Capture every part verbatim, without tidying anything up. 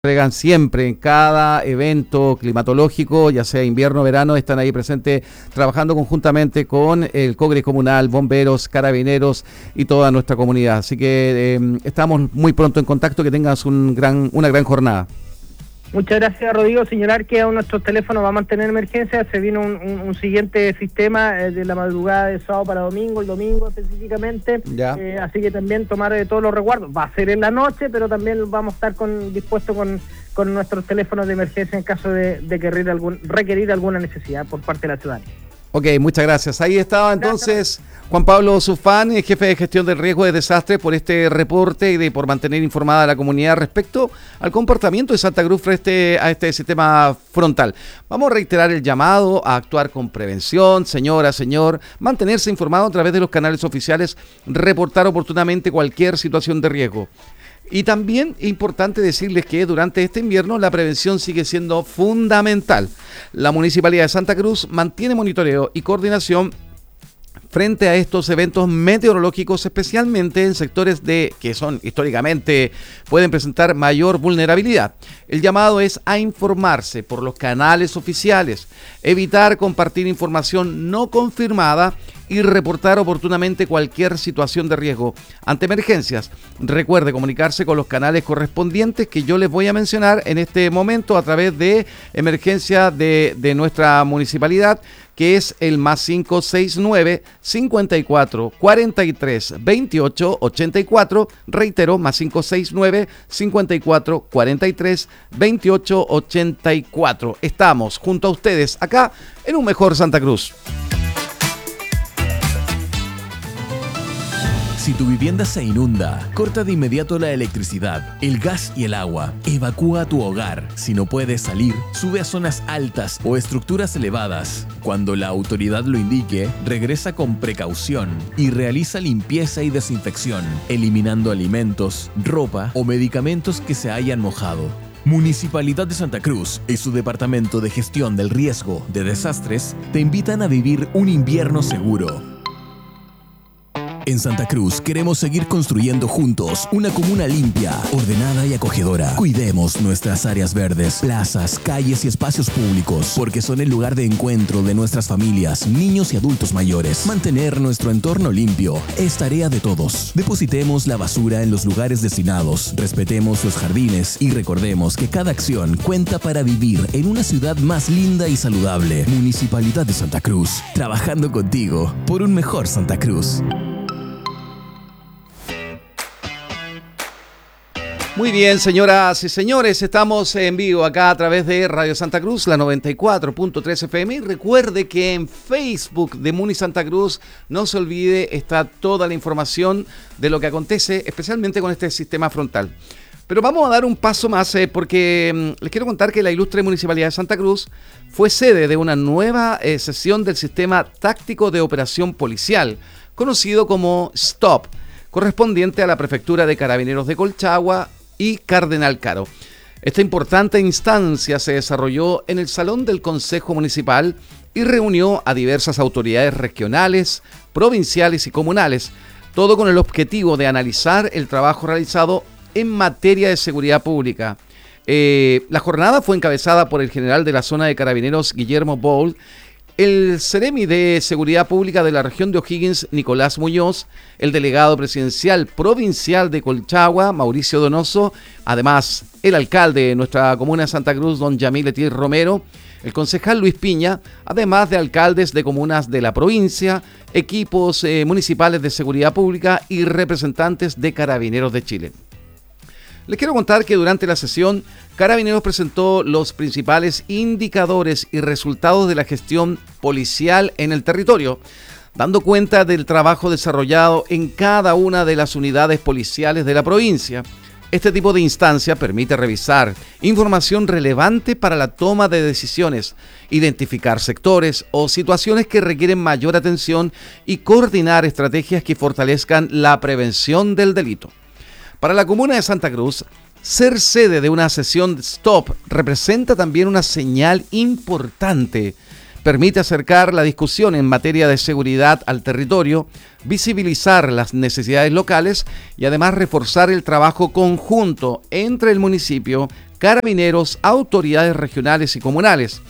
entregan siempre en cada evento climatológico, ya sea invierno o verano, están ahí presentes trabajando conjuntamente con el Cogre Comunal, bomberos, carabineros y toda nuestra comunidad. Así que eh, estamos muy pronto en contacto, que tengas un gran, una gran jornada. Muchas gracias, Rodrigo. Señalar que aún nuestro teléfono va a mantener emergencia. Se vino un, un, un siguiente sistema eh, de la madrugada de sábado para domingo, el domingo específicamente. Ya. Eh, así que también tomar eh, todos los resguardos. Va a ser en la noche, pero también vamos a estar con, dispuestos con, con nuestros teléfonos de emergencia en caso de, de requerir, algún, requerir alguna necesidad por parte de la ciudadanía. Ok, muchas gracias. Ahí estaba entonces Juan Pablo Sufán, jefe de gestión del riesgo de desastre, por este reporte y de por mantener informada a la comunidad respecto al comportamiento de Santa Cruz frente a este sistema frontal. Vamos a reiterar el llamado a actuar con prevención, señora, señor, mantenerse informado a través de los canales oficiales, reportar oportunamente cualquier situación de riesgo. Y también es importante decirles que durante este invierno la prevención sigue siendo fundamental. La Municipalidad de Santa Cruz mantiene monitoreo y coordinación frente a estos eventos meteorológicos, especialmente en sectores de que son históricamente pueden presentar mayor vulnerabilidad. El llamado es a informarse por los canales oficiales, evitar compartir información no confirmada y reportar oportunamente cualquier situación de riesgo. Ante emergencias, recuerde comunicarse con los canales correspondientes que yo les voy a mencionar en este momento a través de emergencia de, de nuestra municipalidad, que es el más cinco seis nueve, cincuenta y cuatro, cuarenta y tres, veintiocho, ochenta y cuatro, reitero, más cinco seis nueve, cincuenta y cuatro, cuarenta y tres, veintiocho, ochenta y cuatro. Estamos junto a ustedes acá en un mejor Santa Cruz. Si tu vivienda se inunda, corta de inmediato la electricidad, el gas y el agua. Evacúa tu hogar. Si no puedes salir, sube a zonas altas o estructuras elevadas. Cuando la autoridad lo indique, regresa con precaución y realiza limpieza y desinfección, eliminando alimentos, ropa o medicamentos que se hayan mojado. Municipalidad de Santa Cruz y su Departamento de Gestión del Riesgo de Desastres te invitan a vivir un invierno seguro. En Santa Cruz queremos seguir construyendo juntos una comuna limpia, ordenada y acogedora. Cuidemos nuestras áreas verdes, plazas, calles y espacios públicos, porque son el lugar de encuentro de nuestras familias, niños y adultos mayores. Mantener nuestro entorno limpio es tarea de todos. Depositemos la basura en los lugares destinados, respetemos los jardines y recordemos que cada acción cuenta para vivir en una ciudad más linda y saludable. Municipalidad de Santa Cruz, trabajando contigo por un mejor Santa Cruz. Muy bien, señoras y señores, estamos en vivo acá a través de Radio Santa Cruz, la noventa y cuatro punto tres F M. Y recuerde que en Facebook de Muni Santa Cruz, no se olvide, está toda la información de lo que acontece, especialmente con este sistema frontal. Pero vamos a dar un paso más eh, porque mmm, les quiero contar que la ilustre Municipalidad de Santa Cruz fue sede de una nueva eh, sesión del Sistema Táctico de Operación Policial, conocido como STOP, correspondiente a la Prefectura de Carabineros de Colchagua y Cardenal Caro. Esta importante instancia se desarrolló en el Salón del Consejo Municipal y reunió a diversas autoridades regionales, provinciales y comunales, todo con el objetivo de analizar el trabajo realizado en materia de seguridad pública. Eh, la jornada fue encabezada por el general de la zona de Carabineros, Guillermo Boll, el Seremi de Seguridad Pública de la región de O'Higgins, Nicolás Muñoz, el delegado presidencial provincial de Colchagua, Mauricio Donoso, además el alcalde de nuestra comuna de Santa Cruz, don Yamil Etir Romero, el concejal Luis Piña, además de alcaldes de comunas de la provincia, equipos eh, municipales de seguridad pública y representantes de Carabineros de Chile. Les quiero contar que durante la sesión, Carabineros presentó los principales indicadores y resultados de la gestión policial en el territorio, dando cuenta del trabajo desarrollado en cada una de las unidades policiales de la provincia. Este tipo de instancia permite revisar información relevante para la toma de decisiones, identificar sectores o situaciones que requieren mayor atención y coordinar estrategias que fortalezcan la prevención del delito. Para la comuna de Santa Cruz, ser sede de una sesión STOP representa también una señal importante. Permite acercar la discusión en materia de seguridad al territorio, visibilizar las necesidades locales y además reforzar el trabajo conjunto entre el municipio, Carabineros, autoridades regionales y comunales.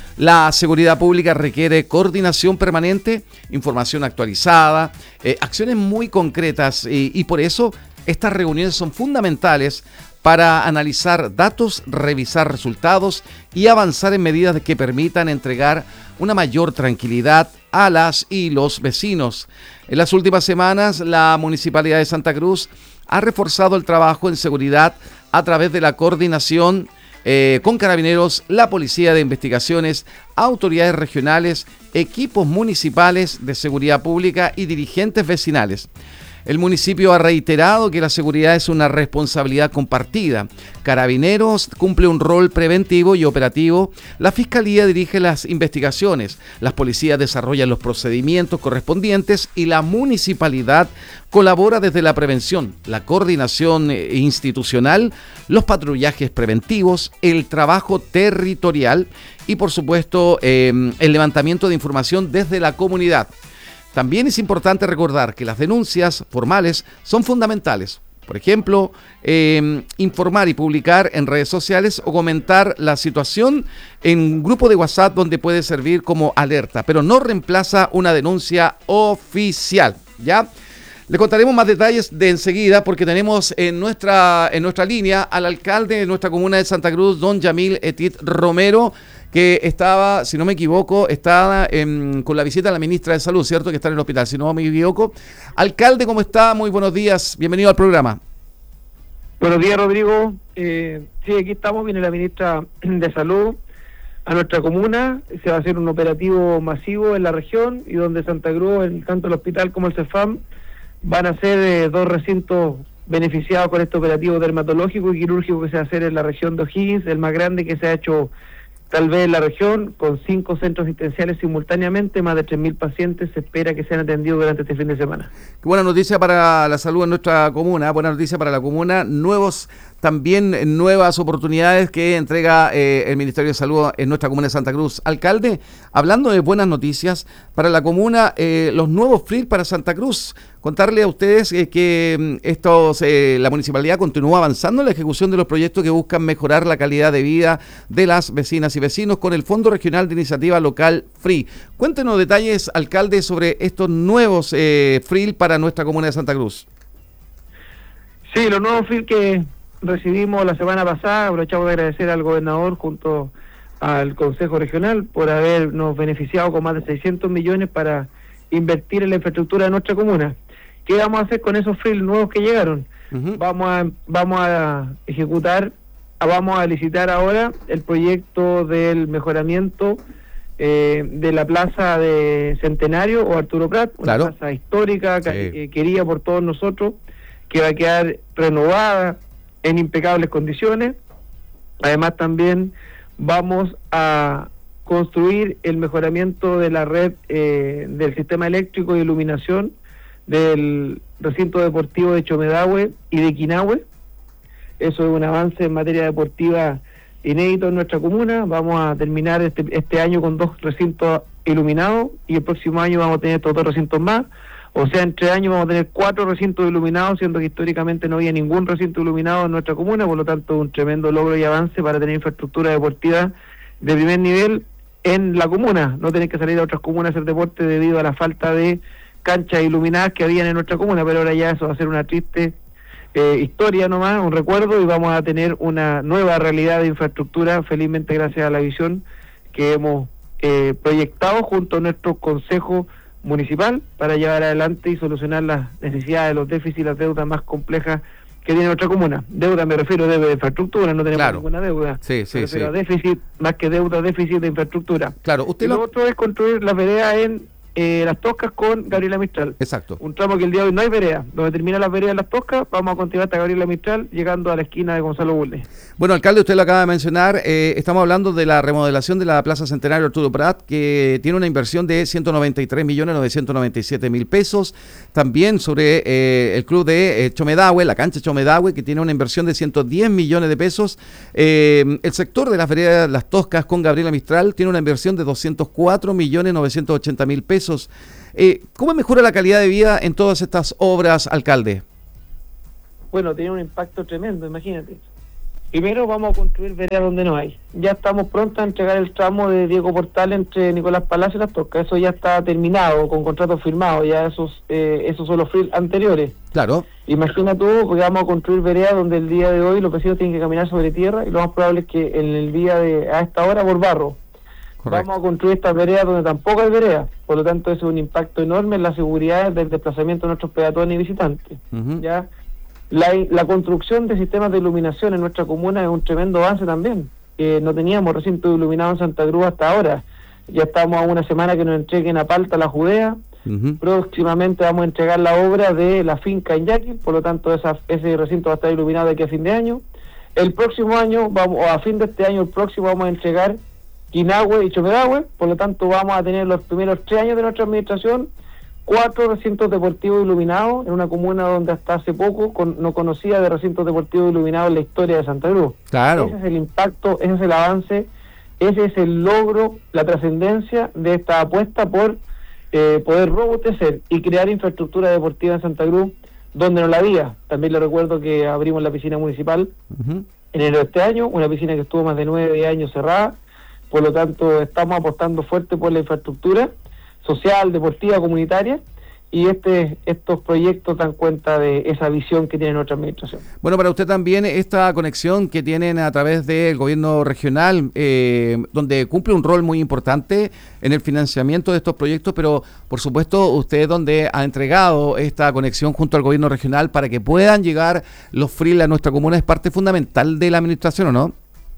La seguridad pública requiere coordinación permanente, información actualizada, eh, acciones muy concretas y, y por eso estas reuniones son fundamentales para analizar datos, revisar resultados y avanzar en medidas que permitan entregar una mayor tranquilidad a las y los vecinos. En las últimas semanas, la Municipalidad de Santa Cruz ha reforzado el trabajo en seguridad a través de la coordinación eh, con Carabineros, la Policía de Investigaciones, autoridades regionales, equipos municipales de seguridad pública y dirigentes vecinales. El municipio ha reiterado que la seguridad es una responsabilidad compartida. Carabineros cumple un rol preventivo y operativo. La Fiscalía dirige las investigaciones. Las policías desarrollan los procedimientos correspondientes y la municipalidad colabora desde la prevención, la coordinación institucional, los patrullajes preventivos, el trabajo territorial y, por supuesto, eh, el levantamiento de información desde la comunidad. También es importante recordar que las denuncias formales son fundamentales. Por ejemplo, eh, informar y publicar en redes sociales o comentar la situación en un grupo de WhatsApp donde puede servir como alerta, pero no reemplaza una denuncia oficial, ¿ya? Le contaremos más detalles de enseguida porque tenemos en nuestra, en nuestra línea al alcalde de nuestra comuna de Santa Cruz, don Yamil Etit Romero, que estaba, si no me equivoco, estaba en, con la visita de la ministra de Salud, ¿cierto? Que está en el hospital, si no me equivoco. Alcalde, ¿cómo está? Muy buenos días, bienvenido al programa. Buenos días, Rodrigo. Eh, sí, aquí estamos, viene la ministra de Salud a nuestra comuna, se va a hacer un operativo masivo en la región y donde Santa Cruz, en tanto el hospital como el CEFAM, van a ser eh, dos recintos beneficiados con este operativo dermatológico y quirúrgico que se va a hacer en la región de O'Higgins, el más grande que se ha hecho tal vez en la región, con cinco centros asistenciales simultáneamente, más de tres mil pacientes se espera que sean atendidos durante este fin de semana. Qué buena noticia para la salud en nuestra comuna, buena noticia para la comuna, nuevos también nuevas oportunidades que entrega eh, el Ministerio de Salud en nuestra comuna de Santa Cruz. Alcalde, hablando de buenas noticias para la comuna, eh, los nuevos F R I L para Santa Cruz, contarle a ustedes eh, que estos, eh, la municipalidad continúa avanzando en la ejecución de los proyectos que buscan mejorar la calidad de vida de las vecinas y vecinos con el Fondo Regional de Iniciativa Local F R I. Cuéntenos detalles, alcalde, sobre estos nuevos eh, F R I L para nuestra comuna de Santa Cruz. Sí, los nuevos F R I L que recibimos la semana pasada, aprovechamos de agradecer al gobernador junto al Consejo Regional por habernos beneficiado con más de seiscientos millones para invertir en la infraestructura de nuestra comuna. ¿Qué vamos a hacer con esos F R I L nuevos que llegaron? Uh-huh. Vamos a vamos a ejecutar, vamos a licitar ahora el proyecto del mejoramiento eh, de la plaza de Centenario o Arturo Prat, una claro. plaza histórica sí. que, querida por todos nosotros, que va a quedar renovada en impecables condiciones. Además también vamos a construir el mejoramiento de la red eh, del sistema eléctrico y iluminación del recinto deportivo de Chomedahue y de Quinahue. Eso es un avance en materia deportiva inédito en nuestra comuna. Vamos a terminar este, este año con dos recintos iluminados y el próximo año vamos a tener estos dos recintos más. O sea, en tres años vamos a tener cuatro recintos iluminados, siendo que históricamente no había ningún recinto iluminado en nuestra comuna, por lo tanto un tremendo logro y avance para tener infraestructura deportiva de primer nivel en la comuna, no tener que salir a otras comunas a hacer deporte debido a la falta de canchas iluminadas que habían en nuestra comuna, pero ahora ya eso va a ser una triste eh, historia nomás, un recuerdo, y vamos a tener una nueva realidad de infraestructura, felizmente gracias a la visión que hemos eh, proyectado junto a nuestro consejo municipal para llevar adelante y solucionar las necesidades, los déficits y las deudas más complejas que tiene nuestra comuna. Deuda me refiero a deuda de infraestructura, no tenemos claro. ninguna deuda. Sí, sí, me sí. a déficit, más que deuda, déficit de infraestructura. Claro, usted y lo... lo otro es construir las veredas en eh, Las Toscas con Gabriela Mistral. Exacto. Un tramo que el día de hoy no hay vereda. Donde termina las veredas en Las Toscas, vamos a continuar hasta Gabriela Mistral, llegando a la esquina de Gonzalo Bulnes. Bueno, alcalde, usted lo acaba de mencionar, eh, estamos hablando de la remodelación de la Plaza Centenario Arturo Prat, que tiene una inversión de ciento noventa y tres millones novecientos noventa y siete mil pesos. También sobre eh, el club de eh, Chomedahue, la cancha Chomedahue, que tiene una inversión de ciento diez millones de pesos. Eh, el sector de las veredas Las Toscas con Gabriela Mistral tiene una inversión de doscientos cuatro millones novecientos ochenta mil pesos. Eh, ¿Cómo mejora la calidad de vida en todas estas obras, alcalde? Bueno, tiene un impacto tremendo, imagínate. Primero vamos a construir veredas donde no hay. Ya estamos prontos a entregar el tramo de Diego Portal entre Nicolás Palacio y Las Toscas. Eso ya está terminado, con contratos firmados. Ya esos eh, esos son los frills anteriores. Claro. Imagina tú, porque vamos a construir veredas donde el día de hoy los vecinos tienen que caminar sobre tierra y lo más probable es que en el día de a esta hora por barro. Correcto. Vamos a construir estas veredas donde tampoco hay veredas. Por lo tanto, eso es un impacto enorme en la seguridad del desplazamiento de nuestros peatones y visitantes. Uh-huh. Ya. La, la construcción de sistemas de iluminación en nuestra comuna es un tremendo avance también. Eh, no teníamos recinto iluminado en Santa Cruz hasta ahora. Ya estamos a una semana que nos entreguen a Palta la Judea. Uh-huh. Próximamente vamos a entregar la obra de la finca en Yaquil, por lo tanto esa, ese recinto va a estar iluminado de aquí a fin de año. El próximo año, vamos, o a fin de este año, el próximo vamos a entregar Quinahue y Chomedahue, por lo tanto vamos a tener los primeros tres años de nuestra administración cuatro recintos deportivos iluminados en una comuna donde hasta hace poco con, no conocía de recintos deportivos iluminados en la historia de Santa Cruz. Claro. Ese es el impacto, ese es el avance, ese es el logro, la trascendencia de esta apuesta por eh, poder robustecer y crear infraestructura deportiva en Santa Cruz donde no la había. También le recuerdo que abrimos la piscina municipal uh-huh. en enero de este año, una piscina que estuvo más de nueve años cerrada, por lo tanto estamos apostando fuerte por la infraestructura social, deportiva, comunitaria, y este estos proyectos dan cuenta de esa visión que tiene nuestra administración. Bueno, para usted también esta conexión que tienen a través del gobierno regional, eh, donde cumple un rol muy importante en el financiamiento de estos proyectos, pero por supuesto usted donde ha entregado esta conexión junto al gobierno regional para que puedan llegar los frills a nuestra comuna, es parte fundamental de la administración, ¿o no?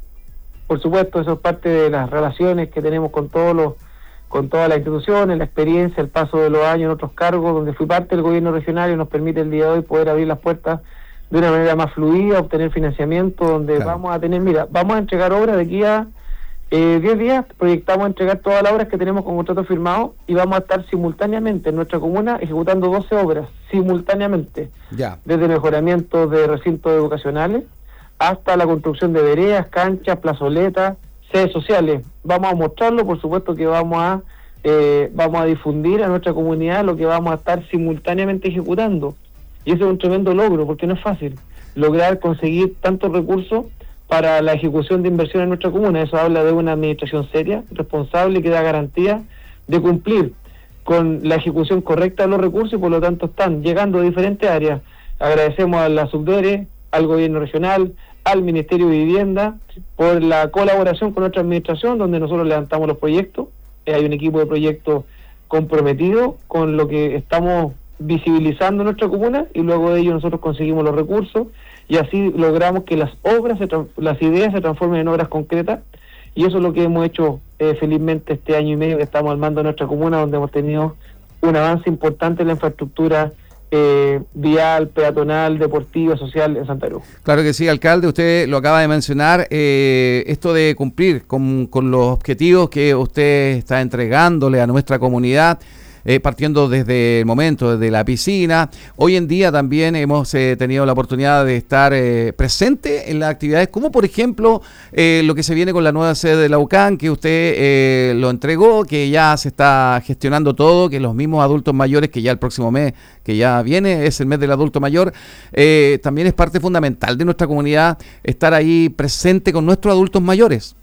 Por supuesto, eso es parte de las relaciones que tenemos con todos los con todas las instituciones, la experiencia, el paso de los años en otros cargos, donde fui parte del gobierno regional y nos permite el día de hoy poder abrir las puertas de una manera más fluida, obtener financiamiento, donde claro. vamos a tener, mira, vamos a entregar obras de aquí a eh, diez días, proyectamos entregar todas las obras que tenemos con contrato firmado y vamos a estar simultáneamente en nuestra comuna ejecutando doce obras, simultáneamente, ya. desde mejoramiento de recintos educacionales hasta la construcción de veredas, canchas, plazoletas, sedes sociales. Vamos a mostrarlo, por supuesto que vamos a eh, vamos a difundir a nuestra comunidad lo que vamos a estar simultáneamente ejecutando. Y eso es un tremendo logro, porque no es fácil lograr conseguir tantos recursos para la ejecución de inversión en nuestra comuna. Eso habla de una administración seria, responsable, que da garantía de cumplir con la ejecución correcta de los recursos y por lo tanto están llegando a diferentes áreas. Agradecemos a la Subdere, al gobierno regional, al Ministerio de Vivienda, por la colaboración con nuestra administración, donde nosotros levantamos los proyectos. Eh, hay un equipo de proyectos comprometido con lo que estamos visibilizando en nuestra comuna y luego de ello nosotros conseguimos los recursos y así logramos que las obras, se las ideas se transformen en obras concretas y eso es lo que hemos hecho eh, felizmente este año y medio que estamos al mando de nuestra comuna, donde hemos tenido un avance importante en la infraestructura Eh, vial, peatonal, deportiva, social en Santa Cruz. Claro que sí, alcalde, usted lo acaba de mencionar, eh, esto de cumplir con, con los objetivos que usted está entregándole a nuestra comunidad, eh, partiendo desde el momento, desde la piscina. Hoy en día también hemos eh, tenido la oportunidad de estar eh, presente en las actividades, como por ejemplo eh, lo que se viene con la nueva sede de la U C A N, que usted eh, lo entregó, que ya se está gestionando todo, que los mismos adultos mayores, que ya el próximo mes, que ya viene, es el mes del adulto mayor, eh, también es parte fundamental de nuestra comunidad estar ahí presente con nuestros adultos mayores.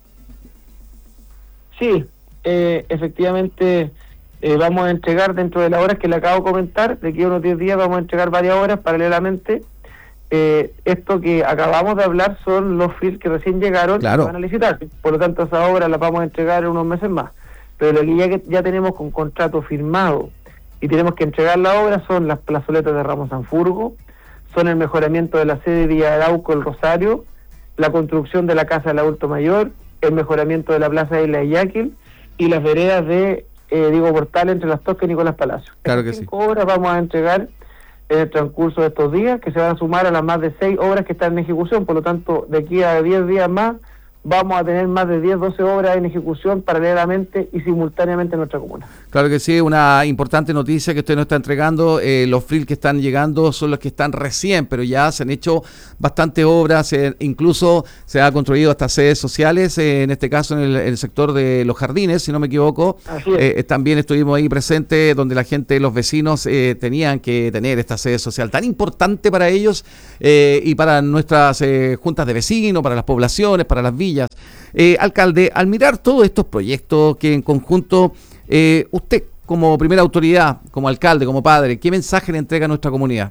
Sí, eh, efectivamente... Eh, vamos a entregar dentro de las horas que le acabo de comentar, de aquí a unos diez días vamos a entregar varias horas paralelamente. Eh, esto que acabamos de hablar son los frills que recién llegaron, claro. y van a licitar, por lo tanto esas obras las vamos a entregar en unos meses más. Pero lo que ya, que ya tenemos con contrato firmado y tenemos que entregar la obra son las plazoletas de Ramos Sanfurgo, son el mejoramiento de la sede de Villa Arauco, el Rosario, la construcción de la Casa del Adulto Mayor, el mejoramiento de la Plaza de Isla de Yaquil y las veredas de Eh, Diego Portal entre Las Toscas y Nicolás Palacio. Claro que cinco sí. obras vamos a entregar en el transcurso de estos días, que se van a sumar a las más de seis obras que están en ejecución. Por lo tanto, de aquí a diez días más vamos a tener más de diez, doce obras en ejecución paralelamente y simultáneamente en nuestra comuna. Claro que sí, una importante noticia que usted nos está entregando. Eh, los F R I L que están llegando son los que están recién, pero ya se han hecho bastantes obras, eh, incluso se ha construido hasta sedes sociales, eh, en este caso en el, en el sector de Los Jardines, si no me equivoco. Eh, también estuvimos ahí presentes, donde la gente, los vecinos, eh, tenían que tener esta sede social tan importante para ellos eh, y para nuestras eh, juntas de vecinos, para las poblaciones, para las villas. Eh, alcalde, al mirar todos estos proyectos que en conjunto, eh, usted como primera autoridad, como alcalde, como padre, ¿qué mensaje le entrega a nuestra comunidad?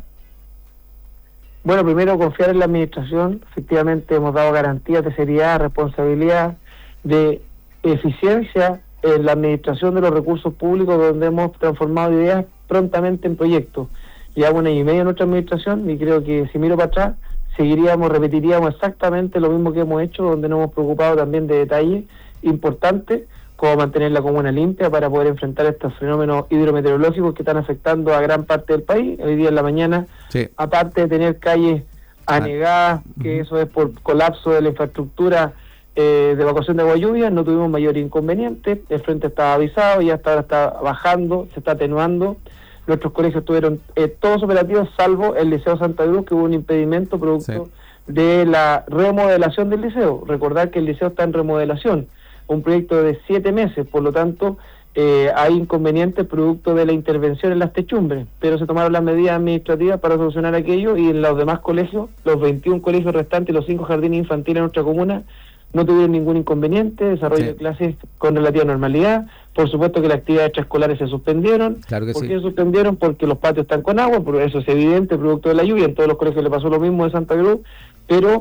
Bueno, primero confiar en la administración. Efectivamente hemos dado garantías de seriedad, responsabilidad, de eficiencia en la administración de los recursos públicos, donde hemos transformado ideas prontamente en proyectos. Llevamos un año y medio en nuestra administración y creo que si miro para atrás, seguiríamos, repetiríamos exactamente lo mismo que hemos hecho, donde nos hemos preocupado también de detalles importantes, como mantener la comuna limpia para poder enfrentar estos fenómenos hidrometeorológicos que están afectando a gran parte del país. Hoy día en la mañana, sí. Aparte de tener calles anegadas, ah. que uh-huh. eso es por colapso de la infraestructura eh, de evacuación de agua lluvia, no tuvimos mayor inconveniente. El frente estaba avisado y hasta ahora está bajando, se está atenuando. Nuestros colegios tuvieron eh, todos operativos, salvo el Liceo Santa Cruz, que hubo un impedimento producto sí. de la remodelación del liceo. Recordar que el liceo está en remodelación, un proyecto de siete meses, por lo tanto eh, hay inconvenientes producto de la intervención en las techumbres, pero se tomaron las medidas administrativas para solucionar aquello, y en los demás colegios, los veintiún colegios restantes y los cinco jardines infantiles de nuestra comuna, no tuvieron ningún inconveniente, desarrollo sí. de clases con relativa normalidad. Por supuesto que las actividades extraescolares se suspendieron. Claro que ¿Por sí. qué se suspendieron? Porque los patios están con agua, pero eso es evidente, producto de la lluvia. En todos los colegios le pasó lo mismo de Santa Cruz, pero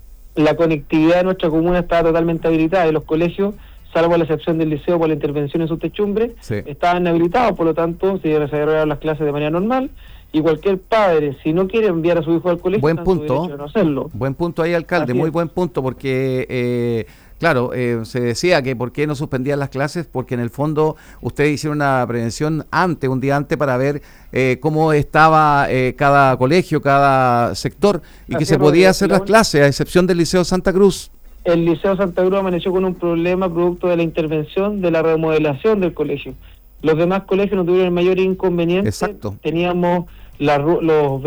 la conectividad de nuestra comuna estaba totalmente habilitada, y los colegios, salvo la excepción del liceo por la intervención en sus techumbres, sí. estaban habilitados, por lo tanto se desarrollaron las clases de manera normal. Y cualquier padre, si no quiere enviar a su hijo al colegio, buen punto, no hacerlo. Buen punto ahí, alcalde, Así muy es. buen punto, porque eh, claro, eh, se decía que por qué no suspendían las clases, porque en el fondo ustedes hicieron una prevención antes, un día antes, para ver eh, cómo estaba eh, cada colegio, cada sector, y Así que se podía hacer las clases, a excepción del Liceo Santa Cruz. El Liceo Santa Cruz amaneció con un problema producto de la intervención de la remodelación del colegio. Los demás colegios no tuvieron mayor inconveniente. Exacto. Teníamos la, los,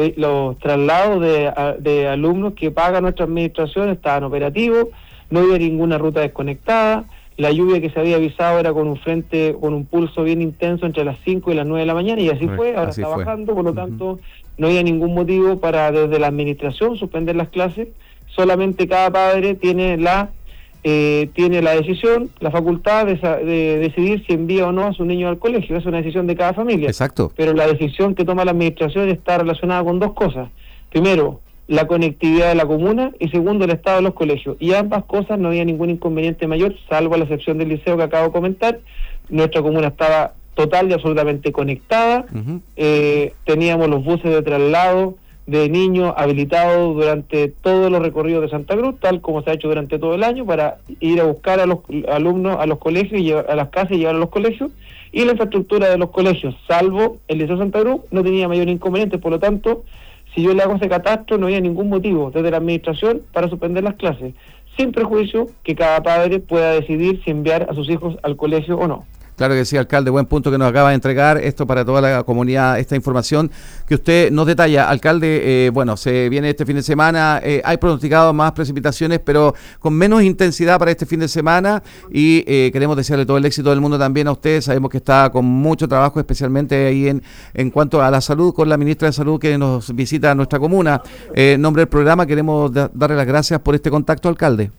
los traslados de, de alumnos que paga nuestra administración, estaban operativos, no había ninguna ruta desconectada. La lluvia que se había avisado era con un frente, con un pulso bien intenso entre las cinco y las nueve de la mañana, y así Correcto. fue, ahora así está fue. bajando, por lo tanto uh-huh. no había ningún motivo para desde la administración suspender las clases. Solamente cada padre tiene la eh, tiene la decisión, la facultad de, de decidir si envía o no a su niño al colegio. Es una decisión de cada familia. Exacto. Pero la decisión que toma la administración está relacionada con dos cosas. Primero, la conectividad de la comuna, y segundo, el estado de los colegios. Y ambas cosas no había ningún inconveniente mayor, salvo la excepción del liceo que acabo de comentar. Nuestra comuna estaba total y absolutamente conectada. Uh-huh. Eh, teníamos los buses de traslado de niños habilitados durante todos los recorridos de Santa Cruz, tal como se ha hecho durante todo el año, para ir a buscar a los alumnos a los colegios, y llevar, a las casas y llevar a los colegios. Y la infraestructura de los colegios, salvo el Liceo Santa Cruz, no tenía mayor inconveniente. Por lo tanto, si yo le hago ese catastro, no había ningún motivo desde la administración para suspender las clases, sin prejuicio que cada padre pueda decidir si enviar a sus hijos al colegio o no. Claro que sí, alcalde, buen punto que nos acaba de entregar, esto para toda la comunidad, esta información que usted nos detalla. Alcalde, eh, bueno, se viene este fin de semana, eh, hay pronosticado más precipitaciones, pero con menos intensidad para este fin de semana, y eh, queremos desearle todo el éxito del mundo también a usted. Sabemos que está con mucho trabajo, especialmente ahí en, en cuanto a la salud, con la ministra de Salud que nos visita a nuestra comuna. Eh, en nombre del programa queremos da- darle las gracias por este contacto, alcalde.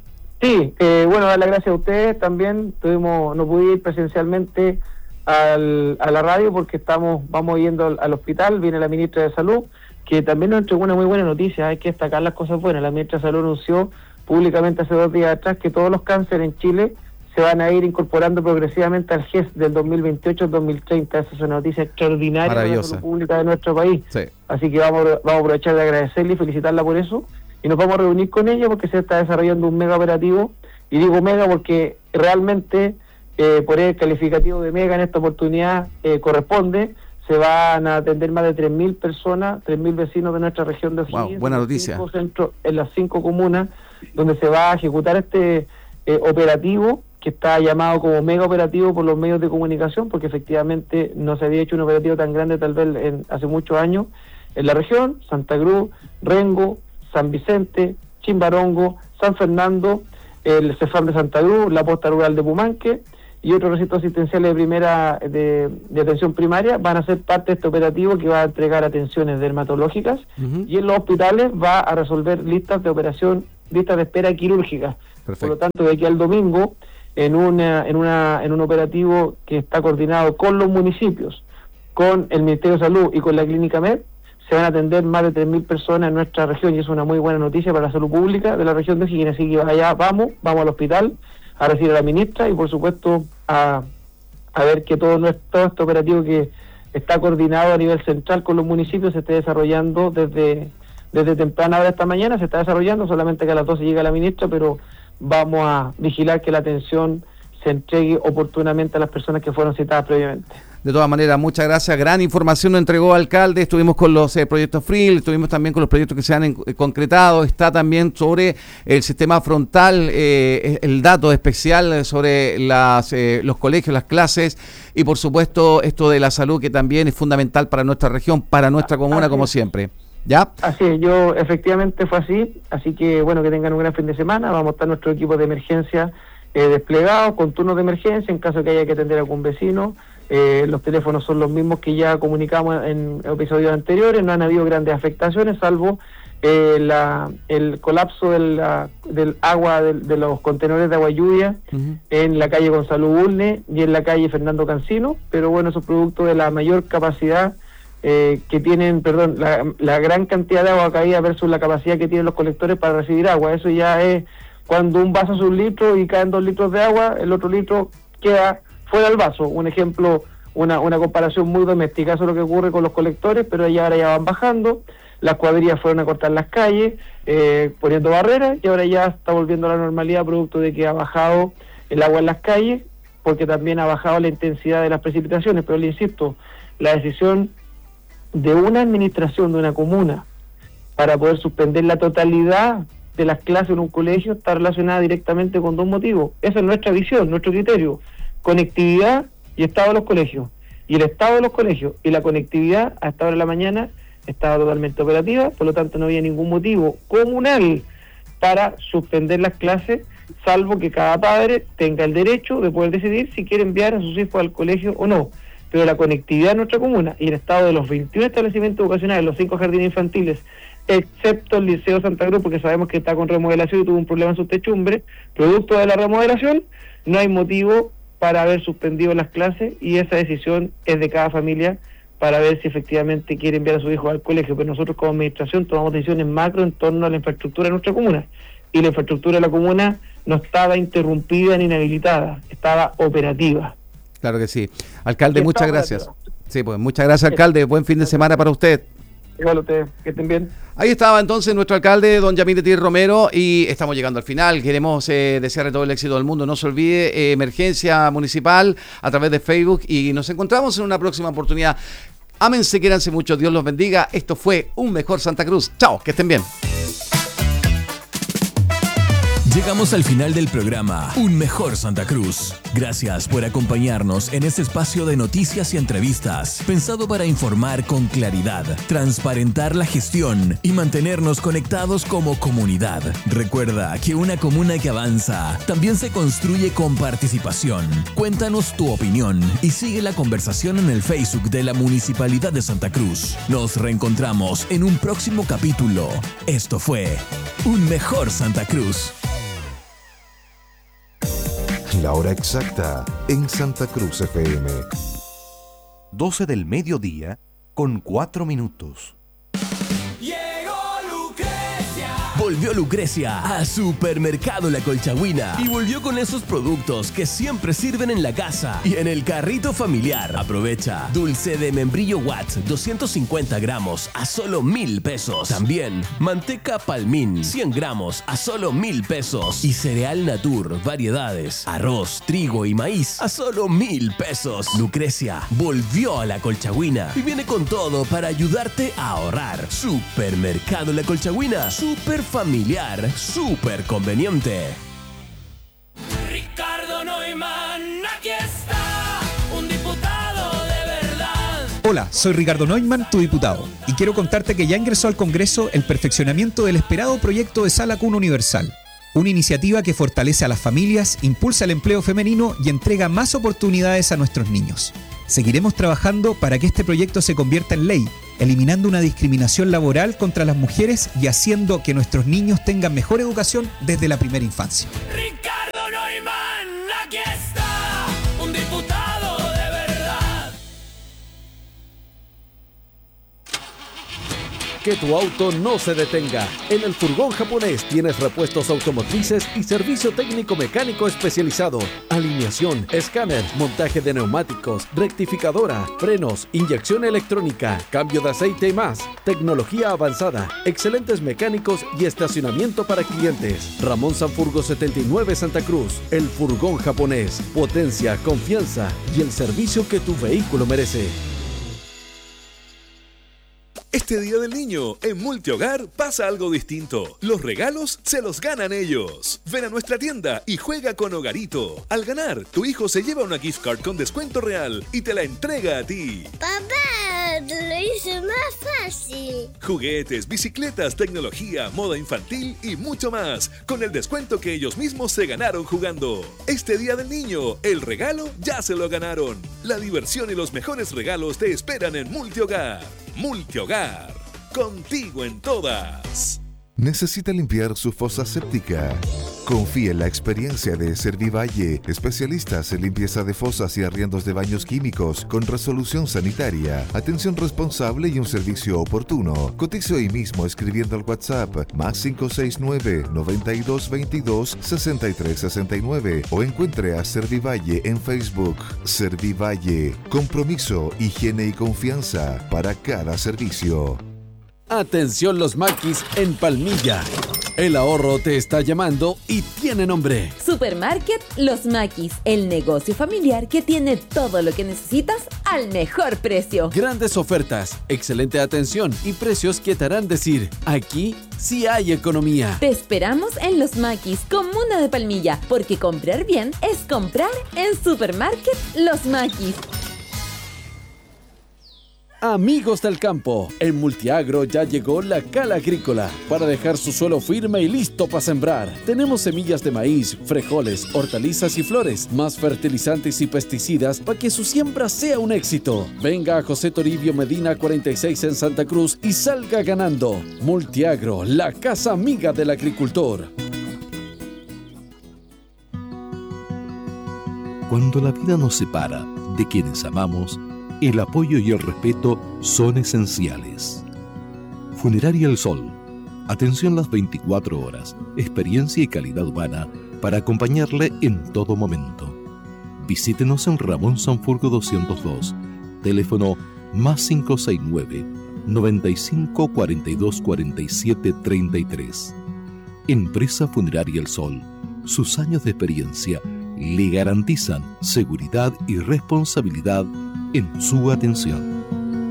Sí, eh, bueno, dar las gracias a ustedes también. Tuvimos, no pude ir presencialmente al, a la radio porque estamos vamos yendo al, al hospital. Viene la ministra de Salud, que también nos entregó una muy buena noticia. Hay que destacar las cosas buenas. La ministra de Salud anunció públicamente hace dos días atrás que todos los cánceres en Chile se van a ir incorporando progresivamente al G E S del dos mil veintiocho al dos mil treinta. Esa es una noticia extraordinaria para la salud pública de nuestro país. Sí. Así que vamos, vamos a aprovechar de agradecerle y felicitarla por eso. Y nos vamos a reunir con ella porque se está desarrollando un mega operativo, y digo mega porque realmente eh, por el calificativo de mega en esta oportunidad eh, corresponde. Se van a atender más de tres mil personas, tres mil vecinos de nuestra región de O'Higgins, wow, buena noticia. Cinco centros, en las cinco comunas donde se va a ejecutar este eh, operativo, que está llamado como mega operativo por los medios de comunicación, porque efectivamente no se había hecho un operativo tan grande tal vez en, hace muchos años en la región. Santa Cruz, Rengo, San Vicente, Chimbarongo, San Fernando, el CEFAM de Santa Cruz, la Posta Rural de Pumanque y otros recintos asistenciales de primera de, de atención primaria van a ser parte de este operativo que va a entregar atenciones dermatológicas. Uh-huh. Y en los hospitales va a resolver listas de operación, listas de espera quirúrgicas. Perfecto. Por lo tanto, de aquí al domingo, en una, en una, en un operativo que está coordinado con los municipios, con el Ministerio de Salud y con la Clínica Med, se van a atender más de tres mil personas en nuestra región, y es una muy buena noticia para la salud pública de la región de O'Higgins. Así que allá vamos, vamos al hospital a recibir a la ministra y por supuesto a, a ver que todo, nuestro, todo este operativo que está coordinado a nivel central con los municipios se esté desarrollando desde, desde temprana hora esta mañana, se está desarrollando, solamente que a las doce llega la ministra, pero vamos a vigilar que la atención se entregue oportunamente a las personas que fueron citadas previamente. De todas maneras, muchas gracias. Gran información nos entregó alcalde. Estuvimos con los eh, proyectos F R I L, estuvimos también con los proyectos que se han en, eh, concretado. Está también sobre el sistema frontal, eh, el dato especial sobre las, eh, los colegios, las clases y por supuesto esto de la salud, que también es fundamental para nuestra región, para nuestra comuna, como siempre. ¿Ya? Así es, yo efectivamente fue así. Así que bueno, que tengan un gran fin de semana. Vamos a estar nuestro equipo de emergencia eh, desplegado con turnos de emergencia en caso de que haya que atender a algún vecino. Eh, los teléfonos son los mismos que ya comunicamos en episodios anteriores, no han habido grandes afectaciones, salvo eh, la, el colapso de la, del agua, de, de los contenedores de agua lluvia uh-huh. en la calle Gonzalo Bulne y en la calle Fernando Cancino, pero bueno, eso es producto de la mayor capacidad eh, que tienen, perdón, la, la gran cantidad de agua caída versus la capacidad que tienen los colectores para recibir agua. Eso ya es cuando un vaso es un litro y caen dos litros de agua, el otro litro queda fuera del vaso. Un ejemplo, una, una comparación muy doméstica, eso es lo que ocurre con los colectores, pero ya ahora ya van bajando, las cuadrillas fueron a cortar las calles, eh, poniendo barreras, y ahora ya está volviendo a la normalidad producto de que ha bajado el agua en las calles, porque también ha bajado la intensidad de las precipitaciones. Pero le insisto, la decisión de una administración, de una comuna, para poder suspender la totalidad de las clases en un colegio está relacionada directamente con dos motivos. Esa es nuestra visión, nuestro criterio: conectividad y estado de los colegios. Y el estado de los colegios y la conectividad a esta hora de la mañana estaba totalmente operativa, por lo tanto no había ningún motivo comunal para suspender las clases, salvo que cada padre tenga el derecho de poder decidir si quiere enviar a sus hijos al colegio o no. Pero la conectividad en nuestra comuna y el estado de los veintiún establecimientos educacionales, los cinco jardines infantiles, excepto el Liceo Santa Cruz, porque sabemos que está con remodelación y tuvo un problema en su techumbre, producto de la remodelación, no hay motivo para haber suspendido las clases, y esa decisión es de cada familia para ver si efectivamente quiere enviar a sus hijos al colegio. Pero nosotros como administración tomamos decisiones macro en torno a la infraestructura de nuestra comuna, y la infraestructura de la comuna no estaba interrumpida ni inhabilitada, estaba operativa. Claro que sí. Alcalde, muchas gracias. Sí, pues muchas gracias, alcalde. Buen fin de semana para usted. Igual ustedes, que estén bien. Ahí estaba entonces nuestro alcalde, don Yamil Etir Romero, y estamos llegando al final. Queremos eh, desearle todo el éxito del mundo. No se olvide, eh, emergencia municipal a través de Facebook, y nos encontramos en una próxima oportunidad. Ámense, quéranse mucho, Dios los bendiga. Esto fue Un Mejor Santa Cruz. Chao, que estén bien. Llegamos al final del programa Un Mejor Santa Cruz. Gracias por acompañarnos en este espacio de noticias y entrevistas, pensado para informar con claridad, transparentar la gestión y mantenernos conectados como comunidad. Recuerda que una comuna que avanza también se construye con participación. Cuéntanos tu opinión y sigue la conversación en el Facebook de la Municipalidad de Santa Cruz. Nos reencontramos en un próximo capítulo. Esto fue Un Mejor Santa Cruz. La hora exacta en Santa Cruz F M. doce del mediodía con cuatro minutos. Volvió Lucrecia a Supermercado La Colchagüina y volvió con esos productos que siempre sirven en la casa y en el carrito familiar. Aprovecha dulce de membrillo Watts doscientos cincuenta gramos a solo mil pesos. También manteca Palmín cien gramos a solo mil pesos y cereal Natur variedades, arroz, trigo y maíz a solo mil pesos. Lucrecia volvió a La Colchagüina y viene con todo para ayudarte a ahorrar. Supermercado La Colchagüina, super familiar, súper conveniente. Ricardo Neumann, aquí está, un diputado de verdad. Hola, soy Ricardo Neumann, tu diputado, y quiero contarte que ya ingresó al Congreso el perfeccionamiento del esperado proyecto de Sala Cuna Universal. Una iniciativa que fortalece a las familias, impulsa el empleo femenino y entrega más oportunidades a nuestros niños. Seguiremos trabajando para que este proyecto se convierta en ley, eliminando una discriminación laboral contra las mujeres y haciendo que nuestros niños tengan mejor educación desde la primera infancia. Ricardo Neumann, aquí está, un diputado de verdad. Que tu auto no se detenga. En el Furgón Japonés tienes repuestos automotrices y servicio técnico mecánico especializado. Alineación, escáner, montaje de neumáticos, rectificadora, frenos, inyección electrónica, cambio de aceite y más. Tecnología avanzada, excelentes mecánicos y estacionamiento para clientes. Ramón Sanfurgo setenta y nueve Santa Cruz. El Furgón Japonés. Potencia, confianza y el servicio que tu vehículo merece. Este Día del Niño, en Multihogar pasa algo distinto. Los regalos se los ganan ellos. Ven a nuestra tienda y juega con Hogarito. Al ganar, tu hijo se lleva una gift card con descuento real y te la entrega a ti. Papá, te lo hice más fácil. Juguetes, bicicletas, tecnología, moda infantil y mucho más, con el descuento que ellos mismos se ganaron jugando. Este Día del Niño, el regalo ya se lo ganaron. La diversión y los mejores regalos te esperan en Multihogar. Multihogar, contigo en todas. ¿Necesita limpiar su fosa séptica? Confía en la experiencia de Servivalle, especialistas en limpieza de fosas y arriendos de baños químicos con resolución sanitaria, atención responsable y un servicio oportuno. Cotice hoy mismo escribiendo al WhatsApp más cinco seis nueve, noventa y dos veintidós, sesenta y tres sesenta y nueve o encuentre a Servivalle en Facebook. Servivalle, compromiso, higiene y confianza para cada servicio. Atención los maquis en Palmilla. El ahorro te está llamando y tiene nombre. Supermarket Los Maquis, el negocio familiar que tiene todo lo que necesitas al mejor precio. Grandes ofertas, excelente atención y precios que te harán decir, aquí sí hay economía. Te esperamos en Los Maquis, comuna de Palmilla, porque comprar bien es comprar en Supermarket Los Maquis. Amigos del campo, en Multiagro ya llegó la Cala Agrícola para dejar su suelo firme y listo para sembrar. Tenemos semillas de maíz, frijoles, hortalizas y flores, más fertilizantes y pesticidas para que su siembra sea un éxito. Venga a José Toribio Medina cuarenta y seis en Santa Cruz y salga ganando. Multiagro, la casa amiga del agricultor. Cuando la vida nos separa de quienes amamos, el apoyo y el respeto son esenciales. Funeraria El Sol. Atención las veinticuatro horas, experiencia y calidad humana para acompañarle en todo momento. Visítenos en Ramón Sanfurgo doscientos dos, teléfono más cinco seis nueve, noventa y cinco cuarenta y dos cuarenta y siete treinta y tres. Empresa Funeraria El Sol. Sus años de experiencia le garantizan seguridad y responsabilidad en su atención.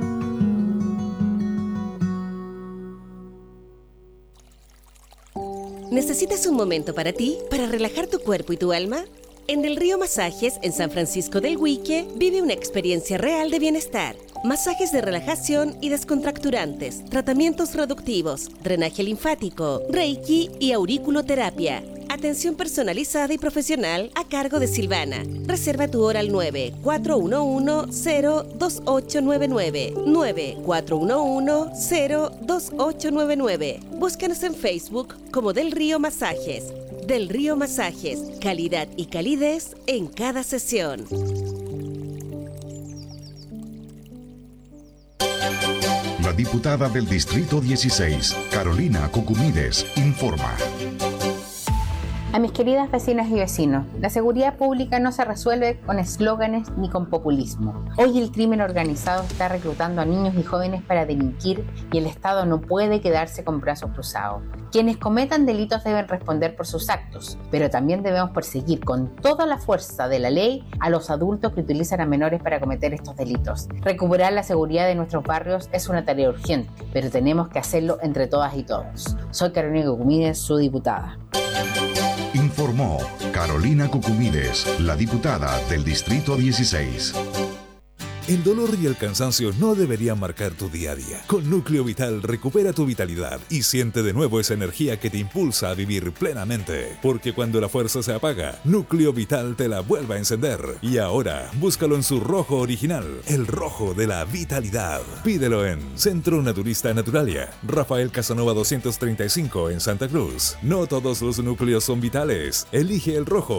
¿Necesitas un momento para ti, para relajar tu cuerpo y tu alma? En Del Río Masajes, en San Francisco del Huique, vive una experiencia real de bienestar. Masajes de relajación y descontracturantes, tratamientos reductivos, drenaje linfático, reiki y auriculoterapia. Atención personalizada y profesional a cargo de Silvana. Reserva tu hora al nueve cuatro uno uno, cero dos ocho nueve nueve. nueve cuatro uno uno, cero dos ocho nueve nueve. Búscanos en Facebook como Del Río Masajes. Del Río Masajes, calidad y calidez en cada sesión. La diputada del Distrito dieciséis, Carolina Cocumides, informa. A mis queridas vecinas y vecinos, la seguridad pública no se resuelve con eslóganes ni con populismo. Hoy el crimen organizado está reclutando a niños y jóvenes para delinquir y el Estado no puede quedarse con brazos cruzados. Quienes cometan delitos deben responder por sus actos, pero también debemos perseguir con toda la fuerza de la ley a los adultos que utilizan a menores para cometer estos delitos. Recuperar la seguridad de nuestros barrios es una tarea urgente, pero tenemos que hacerlo entre todas y todos. Soy Carolina Cucumides, su diputada. Informó Carolina Cucumides, la diputada del Distrito dieciséis. El dolor y el cansancio no deberían marcar tu día a día. Con Núcleo Vital recupera tu vitalidad y siente de nuevo esa energía que te impulsa a vivir plenamente. Porque cuando la fuerza se apaga, Núcleo Vital te la vuelve a encender. Y ahora, búscalo en su rojo original, el rojo de la vitalidad. Pídelo en Centro Naturista Naturalia, Rafael Casanova doscientos treinta y cinco en Santa Cruz. No todos los núcleos son vitales. Elige el rojo.